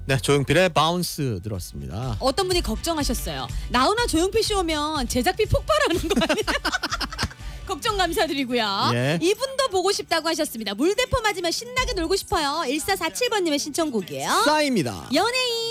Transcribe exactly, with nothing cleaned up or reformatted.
네, 조용필의 바운스 들었습니다. 어떤 분이 걱정하셨어요. 나훈아 조용필 씨 오면 제작비 폭발하는 거 아니에요? 걱정 감사드리고요. 예. 이분도 보고 싶다고 하셨습니다. 물대포 맞으면 신나게 놀고 싶어요. 일사사칠 번님의 신청곡이에요. 싸입니다. 연예인.